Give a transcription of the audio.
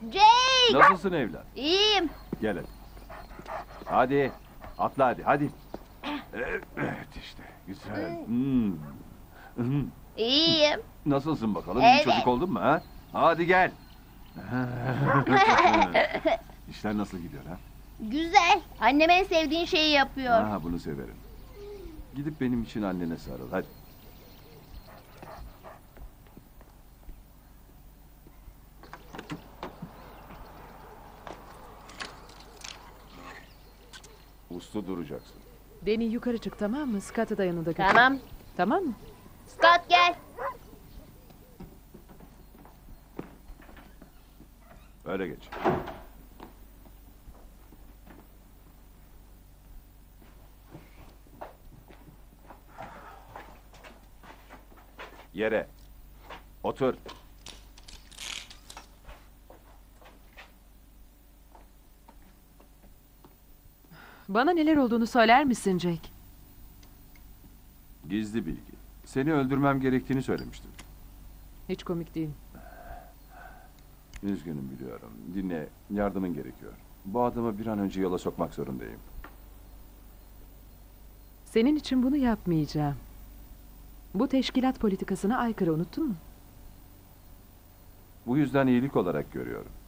Jake! Nasılsın evlat? İyiyim. Gel hadi. Hadi. Atla hadi. Hadi. Evet işte. Güzel. İyiyim. Nasılsın bakalım? Evet. İyi çocuk oldun mu ha? Hadi gel. İşler nasıl gidiyor ha? Güzel. Annem en sevdiğin şeyi yapıyor. Ha, bunu severim. Gidip benim için annene sarıl. Hadi. Uslu duracaksın. Deni yukarı çık, tamam mı? Scott'ı da yanında götür. Tamam. Tamam mı? Scott gel. Öyle geç. Yere. Otur. Bana neler olduğunu söyler misin Jake? Gizli bilgi. Seni öldürmem gerektiğini söylemiştim. Hiç komik değil. Üzgünüm biliyorum. Dinle, yardımın gerekiyor. Bu adamı bir an önce yola sokmak zorundayım. Senin için bunu yapmayacağım. Bu teşkilat politikasına aykırı, unuttun mu? Bu yüzden iyilik olarak görüyorum.